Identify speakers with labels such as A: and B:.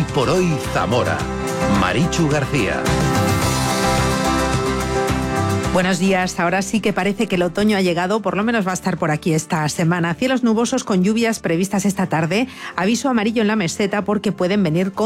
A: por Hoy Zamora. Marichu García.
B: Buenos días. Ahora sí que parece que el otoño ha llegado, por lo menos va a estar por aquí esta semana. Cielos nubosos con lluvias previstas esta tarde. Aviso amarillo en la meseta porque pueden venir con